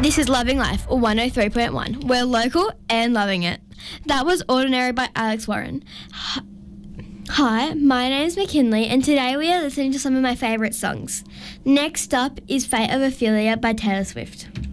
This is Loving Life, 103.1. We're local and loving it. That was Ordinary by Alex Warren. Hi, my name is McKinley, and today we are listening to some of my favourite songs. Next up is Fate of Ophelia by Taylor Swift.